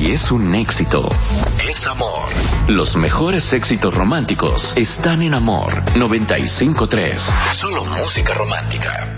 Si es un éxito, es Amor. Los mejores éxitos románticos están en Amor 95.3. Solo música romántica.